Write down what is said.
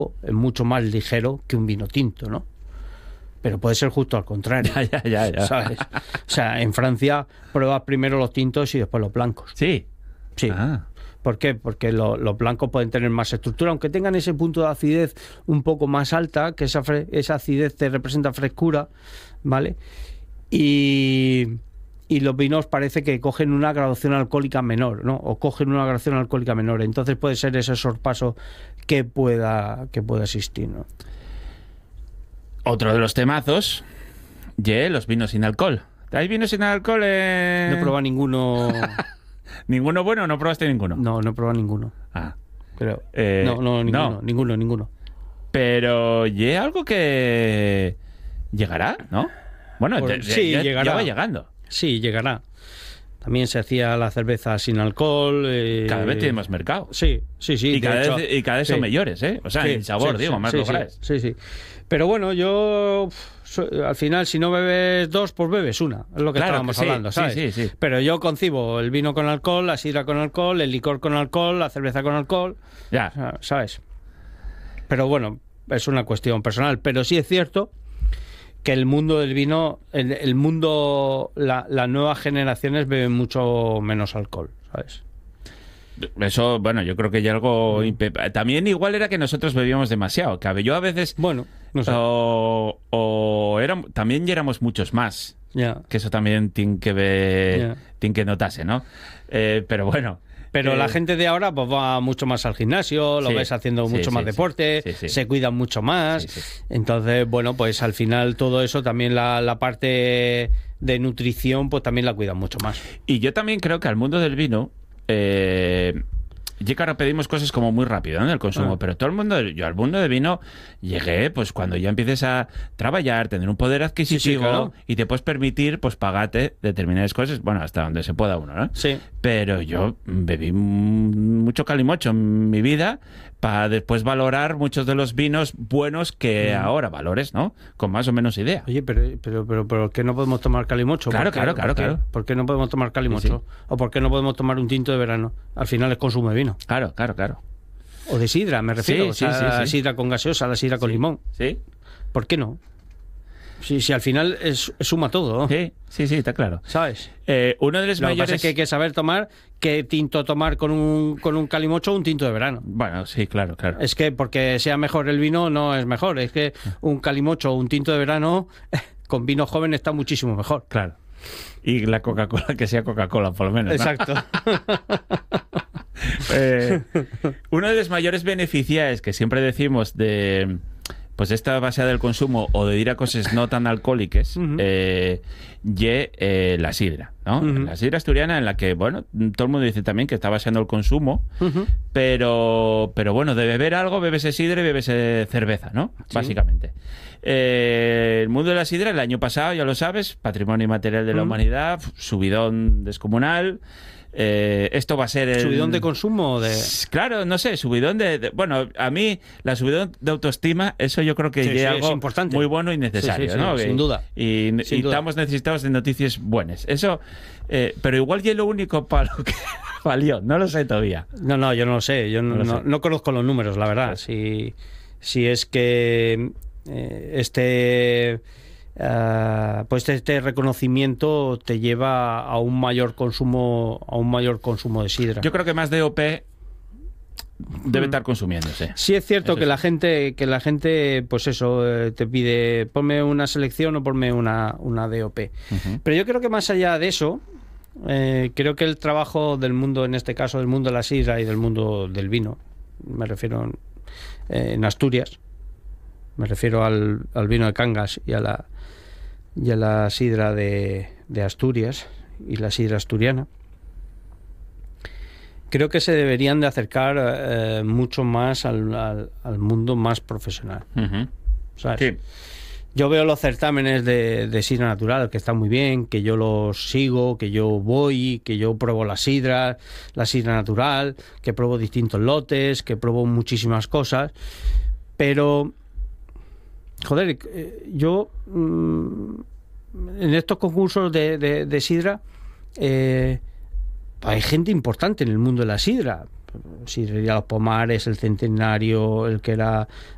es mucho más ligero que un vino tinto, ¿no? Pero puede ser justo al contrario. Ya. ¿Sabes? O sea, en Francia pruebas primero los tintos y después los blancos. Sí. Sí. Ah. ¿Por qué? Porque los blancos pueden tener más estructura, aunque tengan ese punto de acidez un poco más alta, que esa acidez te representa frescura, ¿vale? Y los vinos parece que cogen una graduación alcohólica menor, ¿no? O cogen una graduación alcohólica menor. Entonces puede ser ese sorpaso que pueda existir, ¿no? Otro de los temazos, los vinos sin alcohol. ¿Hay vinos sin alcohol? No he probado ninguno. ¿Ninguno bueno o no probaste ninguno? No he probado ninguno. Ah. Pero, No. ninguno. Pero algo que llegará, ¿no? Bueno, sí, llegará. Ya va llegando. Sí, llegará. También se hacía la cerveza sin alcohol. Cada vez tiene más mercado. Sí. Y cada vez son mejores, ¿eh? O sea, en sabor, más locales. Sí. Pero bueno, yo al final, si no bebes dos, pues bebes una. Es lo que estábamos hablando, ¿sabes? Sí. Pero yo concibo el vino con alcohol, la sidra con alcohol, el licor con alcohol, la cerveza con alcohol. Ya. ¿Sabes? Pero bueno, es una cuestión personal. Pero sí es cierto que el mundo del vino, las nuevas generaciones beben mucho menos alcohol, ¿sabes? Eso, bueno, yo creo que ya algo... También igual era que nosotros bebíamos demasiado. Que yo a veces... Bueno, no sé. También ya éramos muchos más. Ya. Que eso también tiene que ver... Tiene que notarse, ¿no? Pero bueno... Pero la gente de ahora pues va mucho más al gimnasio, lo ves haciendo mucho más deporte, se cuidan mucho más. Entonces, bueno, pues al final todo eso, también la parte de nutrición, pues también la cuidan mucho más. Y yo también creo que al mundo del vino... que ahora pedimos cosas como muy rápido, ¿no? En el consumo, pero yo al mundo del vino llegué pues cuando ya empieces a trabajar, tener un poder adquisitivo, claro. Y te puedes permitir pues pagarte determinadas cosas, bueno, hasta donde se pueda uno, ¿no? Sí. Pero yo bebí mucho calimocho en mi vida para después valorar muchos de los vinos buenos que ahora valores, ¿no? Con más o menos idea. Oye, pero ¿por qué no podemos tomar calimocho? Claro. ¿Por qué no podemos tomar calimocho? Sí. ¿O por qué no podemos tomar un tinto de verano? Al final es consumo de vino. Claro. O de sidra, me refiero. Sí. La sidra con gaseosa, la sidra con limón. Sí. ¿Por qué no? Si al final suma todo, ¿no? Sí, está claro. ¿Sabes? Uno de los Lo que mayores... pasa es que hay que saber tomar qué tinto tomar con un calimocho o un tinto de verano. Bueno, sí, claro. Es que porque sea mejor el vino no es mejor. Es que un calimocho o un tinto de verano con vino joven está muchísimo mejor. Claro. Y la Coca-Cola, que sea Coca-Cola, por lo menos, ¿no? Exacto. Uno de los mayores beneficios que siempre decimos de pues esta base del consumo o de ir a cosas no tan alcohólicas, la sidra, ¿no? La sidra asturiana, en la que, bueno, todo el mundo dice también que está baseando el consumo, pero bueno, de beber algo, bebes sidra y bebes cerveza, ¿no? Sí. Básicamente. El mundo de la sidra, el año pasado, ya lo sabes, patrimonio inmaterial de la humanidad, subidón descomunal. Esto va a ser ¿Subidón de consumo? Claro, no sé, subidón bueno, a mí la subidón de autoestima, eso yo creo que es algo importante, muy bueno y necesario, ¿no? Sin duda. Y estamos necesitados de noticias buenas. Eso, pero igual ya es lo único para lo que valió, no lo sé todavía. No, yo no lo sé, yo no conozco los números, la verdad. Si es que pues este reconocimiento te lleva a un mayor consumo de sidra. Yo creo que más DOP debe estar consumiéndose. Sí es cierto que la gente pues eso te pide ponme una selección o ponme una DOP. Pero yo creo que más allá de eso, creo que el trabajo del mundo, en este caso del mundo de la sidra y del mundo del vino, me refiero en Asturias, me refiero al vino de Cangas y a la sidra de Asturias y la sidra asturiana. Creo que se deberían de acercar mucho más al mundo más profesional. ¿Sabes? Sí. Yo veo los certámenes de sidra natural, que están muy bien, que yo los sigo, que yo voy, que yo pruebo la sidra natural, que pruebo distintos lotes, que pruebo muchísimas cosas, pero joder, yo en estos concursos de sidra hay gente importante en el mundo de la sidra. Sidrería Los Pomares, el Centenario, el que era